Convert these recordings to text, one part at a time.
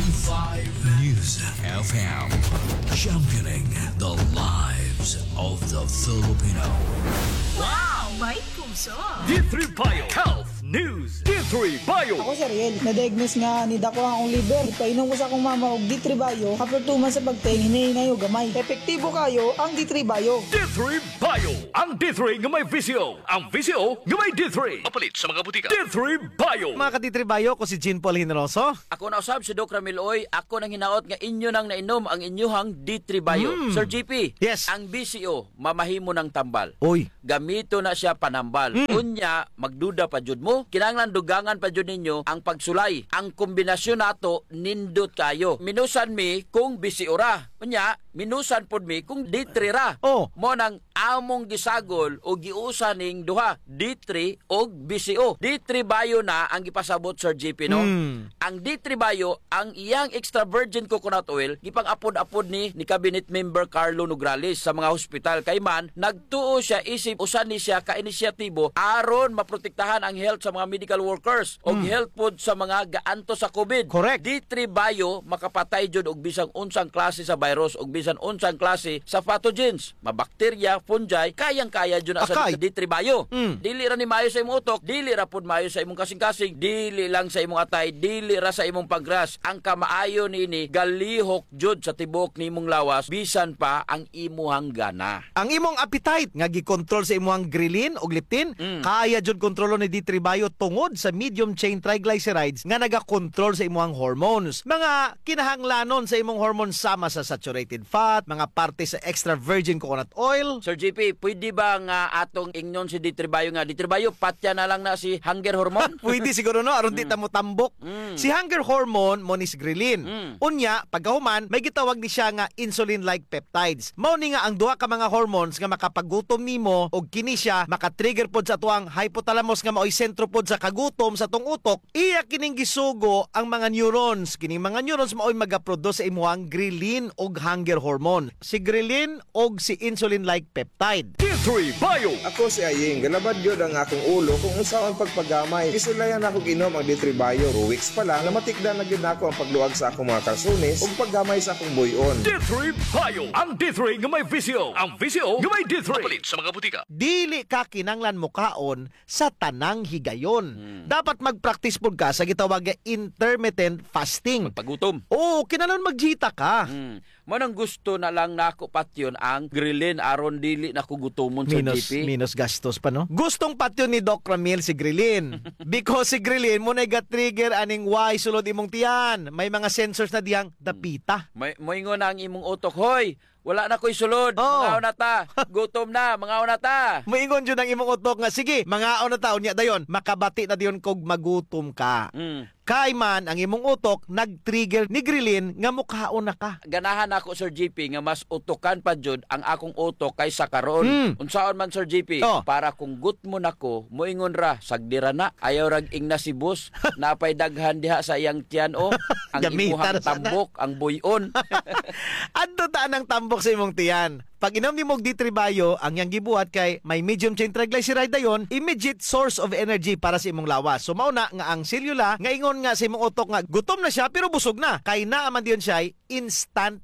News FM. Championing the lives of the Filipino. May puso. D3 Bio Health News. D3 Bio. Ako si Ariel, na-diagnose nga ni dako akong liver. Painom ko sa akong mama og D3 Bio. After 2 months sa pagteng, hinahinay og gamay. Epektibo kayo ang D3 Bio. D3 Bio. Ang D3 nga may VCO. Ang VCO nga may D3. Mapalit sa mga butika. D3 Bio. Mga ka-D3 ko si Jean Paul Hinroso. Ako na usab si Doc Ramil Oy. Ako nang hinaot nga inyo nang nainom ang inyuhang D3 Bio. Sir GP, Yes. ang BCO, mamahimo ng tambal. Uy. Gamito na siya panambal. Unya, magduda pa jud mo. Kinanglan dugangan pa jud ninyo ang pagsulay. Ang kombinasyon nato nindot kayo. Minusan mi kung BCO ra. Unya, minusan pod mi kung D3 ra. Oh. Mo nang among gisagol o giusa ning duha, D3 o BCO. D3 Bio na ang gipasabot Sir GP, no? Ang D3 Bio, ang iyang extra virgin coconut oil, gipang-apod-apod ni Cabinet Member Carlo Nograles sa mga hospital. Kay man, nagtuo siya isip, usan ni siya ka-inisyatibo aron maprotektahan ang health sa mga medical workers o health pod sa mga gaanto sa COVID. Correct. D3 Bio, makapatay jud og bisang unsang klase sa virus og bisan unsang klase sa pathogens, mabakterya, fungi, kayang-kaya jud na sa Akay. D3 Bio. Dili ra ni mayo sa imong utok, dili ra pud mayo sa imong kasing-kasing, dili lang sa imong atay, dili ra sa imong pagras. Ang kamaayo nini galihok jud sa tibok nimong lawas bisan pa ang imuhang gana. Ang imong appetite nga gikontrol sa imong ghrelin o leptin, kaya jud kontrolo ni D3 Bio tungod sa medium chain triglycerides nga nagakontrol sa imong hormones. Mga kinahanglanon sa imong hormones sama sa saturated fat, mga parte sa extra virgin coconut oil. Sir JP, pwede ba nga atong ingnon si D3 Bio nga D3 Bio patya na lang na si hunger hormone? Pwede siguro no, aron di ta mo tambok. Si hunger hormone mo ni ghrelin. Unya, pagkahuman, may gitawag ni siya nga insulin-like peptides. Mao ni nga ang duha ka mga hormones nga makapagutom nimo og kini siya makatrigger pod sa tuang hypothalamus nga mao'y sentro pod sa kagutom sa tong utok. Iya kining gisugo ang mga neurons. Kining mga neurons mao'y magaproduce sa imuhang ghrelin og hunger hormone. Si ghrelin og si insulin-like peptide. D3 Bio. Ako si Aying, galabad yun ang akong ulo kung unsaon pagpagamay. Isulayan ako ginom ang D3 Bio. 2 weeks pa lang, namatikdan na yun ako ang pagluwag sa akong mga kalsunis ug paggamay sa akong buyon. D3 Bio. Ang D3 nga may VCO. Ang VCO nga may D3. Mapalit sa mga butika. Dili ka kinanglan mo kaon sa tanang higayon. Dapat mag-practice pod ka sa gitawag nga intermittent fasting. Pagutom. Oo, kinahanglan magjita ka. Mo nang gusto na lang nako patyon ang ghrelin aron dili nako gutomon sa GP. Minus gastos pa, no? Gustong patyon ni Doc Ramil si ghrelin. Because si ghrelin mo na trigger aning why sulod imong tiyan. May mga sensors na diyang dapita. Moingon ang imong utok, hoy, wala na ko'y sulod. Oh. Mangaon na ta. Gutom na, mangaon na ta. Moingon jud ang imong utok nga sige, mga na taon niya dayon, makabati na diyon kog magutom ka. Kay man ang imong utok nag-trigger ni ghrelin nga mukhaon na ka. Ganahan ako, Sir GP, nga mas utokan pa jud ang akong utok kaysa karon. Unsaon man, Sir GP, Oh. para kung gutmon ako, moingon ra, sagdira na, ayaw rag ing nasibos, napay daghan diha sa iyang tiyan o, ang Gamita imuhang na sana. tambok, ang buyon. Adto taan ang tambok sa imong tiyan. Pag inom ni mog D3 Bio, ang yang gibuhat kay may medium chain triglyceride dayon, immediate source of energy para sa imong lawas. So mao na nga ang selula nga ingon nga sa imong utok nga gutom na siya pero busog na. Kay naa man diyon siya instant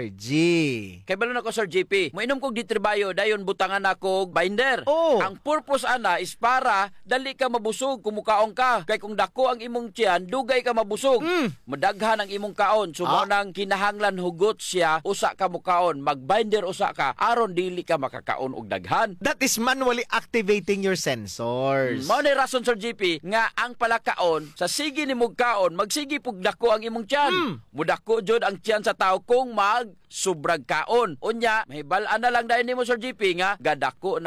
energy. Kay balon ako, Sir JP, moinom kog D3 Bio, dayon butangan ako binder. Oh. Ang purpose ana is para dali ka mabusog kung mukaon ka. Kay kung dako ang imong tiyan, dugay ka mabusog. Madaghan ang imong kaon. So mao nang kinahanglan hugot siya, usa ka mukaon, magbinder usa ka aron dili ka makakaon og daghan. That is manually activating your sensors. Mao ni rason, Sir GP, nga ang palakaon sa sige ni mong kaon, magsige pug dako ang imong tiyan. Mudako jud ang tiyan sa tao kung mag subrag kaon. Unya, mahibal-an na lang dahil nimo, Sir GP, nga gadako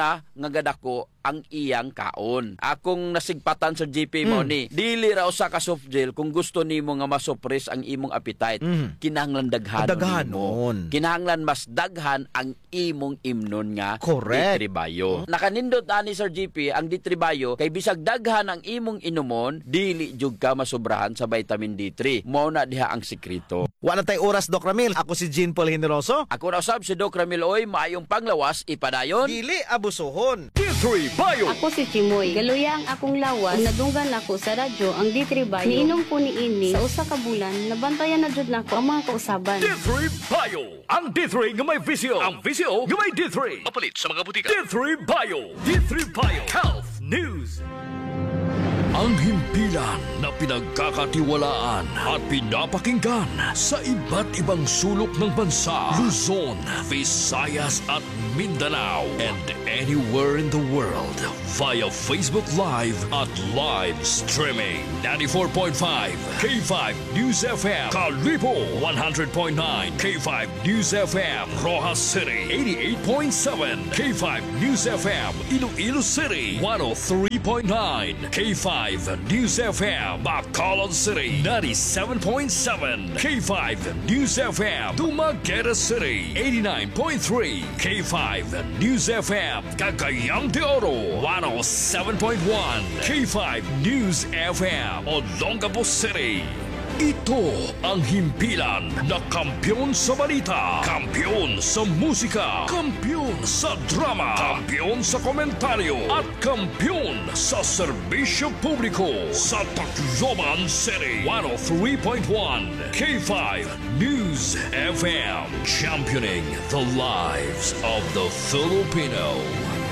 ang iyang kaon. Akong nasigpatan sa GP mo ni, dili ra usa ka soft gel kung gusto nimo nga masuppress ang imong appetite. Kinahanglan daghanon. Kinahanglan mas daghan ang imong imnon nga Correct. D3 Bio. Nakanindot ani, Sir GP, ang D3 Bio kay bisag daghan ang imong inumon, dili jud ka masubrahan sa vitamin D3. Mao na diha ang sikreto. Wala tay oras, Doc Ramil. Ako si Jean Paul Generoso. Ako na usab si Doc Ramil Oy, maayong panglawas ipadayon. Dili abusohon. D3 Bayo. Ako si Chimoy. Galuya ang akong lawas. Kung nadunggan ako sa radyo ang D3 Bayo. Niinom ko ni ini sa usa ka bulan. Nabantayan na jud nako ang mga kausaban. D3 Bayo. Ang D3 nga may visyo. Ang visyo nga may D3. Mapalit sa mga butika. D3 Bayo. D3 Bayo. Health News. Ang himpilan na pinagkakatiwalaan at pinapakinggan sa iba't ibang sulok ng bansa, Luzon, Visayas at Mindanao, and anywhere in the world via Facebook Live at live streaming. 94.5 K5 News FM, Kalibo 100.9 K5 News FM, Rojas City 88.7 K5 News FM, Iloilo City 103.9 K5 News FM, Bacolod City 97.7 K5 News FM, Dumaguete City 89.3 K5 News FM, Cagayan de Oro 107.1 K5 News FM, Olongapo City. Ito ang himpilan na kampiyon sa balita, kampiyon sa musika, kampiyon sa drama, kampiyon sa komentaryo, at kampiyon sa serbisyo publiko sa Tacloban City. 103.1 K5 News FM, championing the lives of the Filipino.